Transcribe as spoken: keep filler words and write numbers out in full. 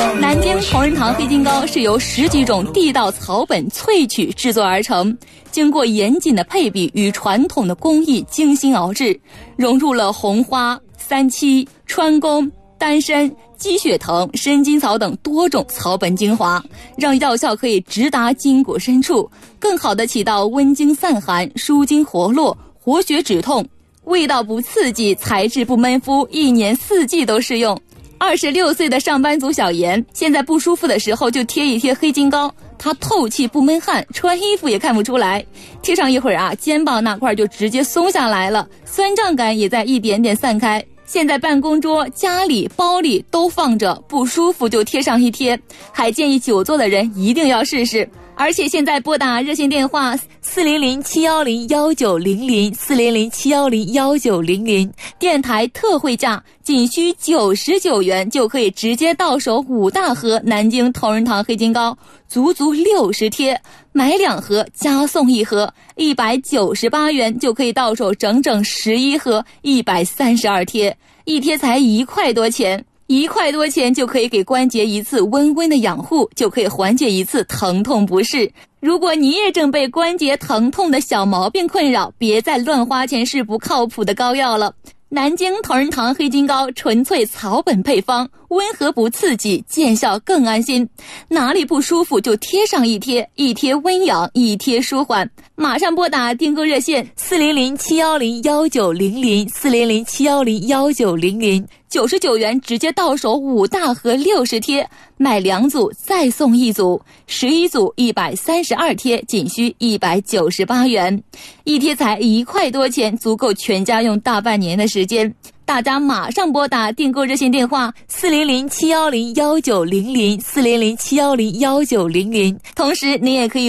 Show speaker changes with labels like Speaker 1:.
Speaker 1: 南京同仁堂黑金膏是由十几种地道草本萃取制作而成，经过严谨的配比与传统的工艺精心熬制，融入了红花、三七、川芎、丹参、鸡血藤、生筋草等多种草本精华，让药效可以直达筋骨深处，更好地起到温经散寒、舒筋活络、活血止痛，味道不刺激，材质不闷肤，一年四季都适用。二十六岁的上班族小严，现在不舒服的时候就贴一贴黑金膏，它透气不闷汗，穿衣服也看不出来。贴上一会儿啊，肩膀那块就直接松下来了，酸胀感也在一点点散开。现在办公桌、家里、包里都放着，不舒服就贴上一贴，还建议久坐的人一定要试试。而且现在拨打热线电话四零零七幺零幺九零零四零零七幺零幺九零零，电台特惠价仅需九十九元就可以直接到手五大盒南京同仁堂黑金膏，足足六十贴，买两盒加送一盒，一百九十八元就可以到手整整十一盒，一百三十二贴，一贴才一块多钱。一块多钱就可以给关节一次温温的养护，就可以缓解一次疼痛不适。如果你也正被关节疼痛的小毛病困扰，别再乱花钱试不靠谱的膏药了。南京同仁堂黑金膏纯粹草本配方，温和不刺激，见效更安心。哪里不舒服就贴上一贴，一贴温养，一贴舒缓。马上拨打订购热线四零零七幺零幺九零零四零零七幺零幺九零零，九十九元直接到手五大盒六十贴，买两组再送一组，十一组一百三十二贴，仅需一百九十八元，一贴才一块多钱，足够全家用大半年的时间。大家马上拨打订购热线电话四零零七幺零幺九零零四零零七幺零幺九零零，同时您也可以